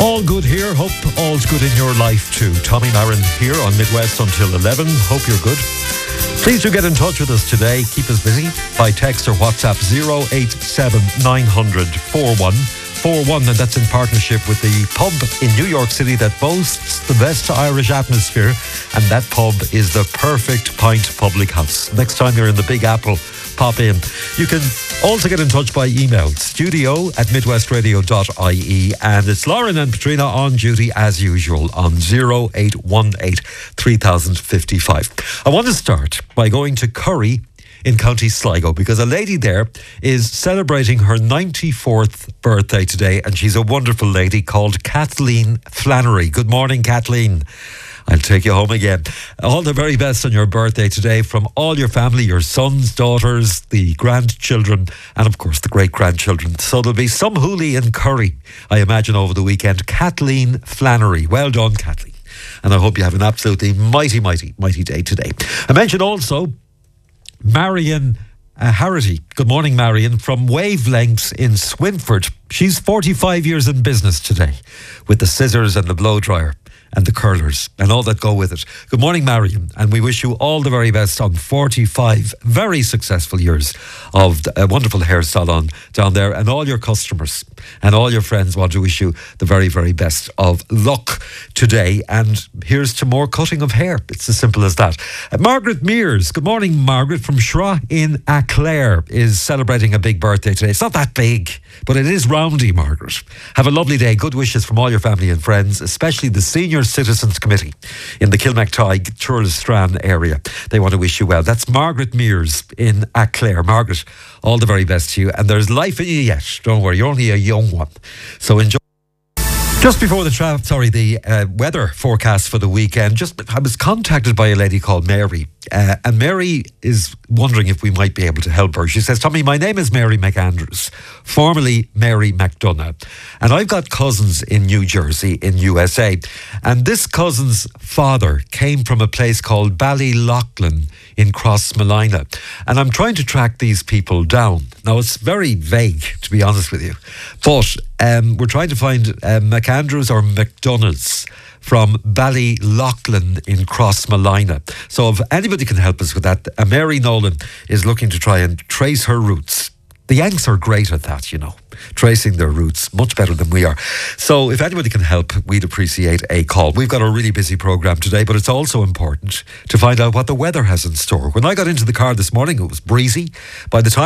All good here. Hope all's good in your life too. Tommy Marin here on Midwest until 11. Hope you're good. Please do get in touch with us today. Keep us busy by text or WhatsApp 087 900 4141, and that's in partnership with the pub in New York City that boasts the best Irish atmosphere, and that pub is the Perfect Pint Public House. Next time you're in the Big Apple, pop in. You can also get in touch by email, studio@midwestradio.ie, and it's Lauren and Patrina on duty as usual on 0818 3055. I want to start by going to Curry in County Sligo, because a lady there is celebrating her 94th birthday today, and she's a wonderful lady called Kathleen Flannery. Good morning, Kathleen. I'll take you home again. All the very best on your birthday today from all your family, your sons, daughters, the grandchildren, and of course the great-grandchildren. So there'll be some hoolie in Curry, I imagine, over the weekend. Kathleen Flannery. Well done, Kathleen. And I hope you have an absolutely mighty, mighty, mighty day today. I mentioned also Marion Harity. Good morning, Marion, from Wavelengths in Swinford. She's 45 years in business today with the scissors and the blow dryer and the curlers and all that go with it. Good morning, Marion, and we wish you all the very best on 45 very successful years of a wonderful hair salon down there, and all your customers and all your friends want to wish you the very, very best of luck today. And here's to more cutting of hair. It's as simple as that. Margaret Mears, good morning, Margaret, from Shra in Aclair, is celebrating a big birthday today. It's not that big, but it is roundy, Margaret. Have a lovely day. Good wishes from all your family and friends, especially the Senior Citizens Committee in the Kilmactye, Turlestrane area. They want to wish you well. That's Margaret Mears in Aclair. Margaret, all the very best to you. And there's life in you yet. Don't worry, you're only a young one. So enjoy. Just before the weather forecast for the weekend, I was contacted by a lady called Mary, and Mary is wondering if we might be able to help her. She says, Tommy, my name is Mary McAndrews, formerly Mary McDonough, and I've got cousins in New Jersey, in USA, and this cousin's father came from a place called Ballyloughlin in Crossmolina, and I'm trying to track these people down. Now, it's very vague, to be honest with you, but we're trying to find McAndrews or McDonoughs from Ballyloughlin in Crossmolina. So if anybody can help us with that, Mary Nolan is looking to try and trace her roots. The Yanks are great at that, you know, tracing their roots, much better than we are. So if anybody can help, we'd appreciate a call. We've got a really busy programme today, but it's also important to find out what the weather has in store. When I got into the car this morning, it was breezy. By the time